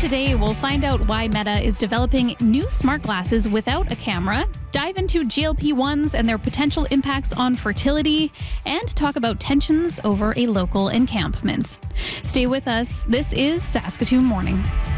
today, we'll find out why Meta is developing new smart glasses without a camera, dive into GLP-1s and their potential impacts on fertility, and talk about tensions over a local encampment. Stay with us. This is Saskatoon Morning.